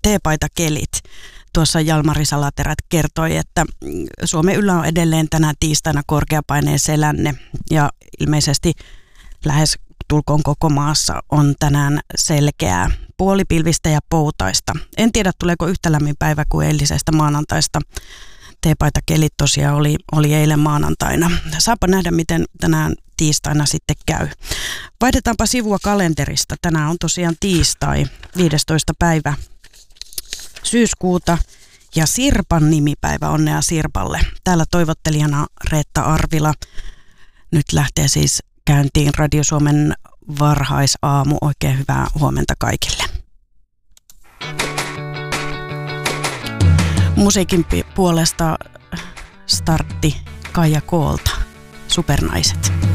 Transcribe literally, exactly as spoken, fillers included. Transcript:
teepaitakelit. Tuossa Jalmari Salaterät kertoi, että Suomen yllä on edelleen tänään tiistaina korkeapaineen selänne ja ilmeisesti lähes tulkoon koko maassa on tänään selkeää puolipilvistä ja poutaista. En tiedä, tuleeko yhtä lämmin päivä kuin eilisestä maanantaista. Teepaitakelit tosiaan oli, oli eilen maanantaina. Saapa nähdä, miten tänään tiistaina sitten käy. Vaihdetaanpa sivua kalenterista. Tänään on tosiaan tiistai, viidestoista päivä syyskuuta ja Sirpan nimipäivä, onnea Sirpalle. Täällä toivottelijana Reetta Arvila. Nyt lähtee siis käyntiin Radio Suomen varhaisaamu. Oikein hyvää huomenta kaikille. Musiikin puolesta startti Kaija Koolta, Supernaiset.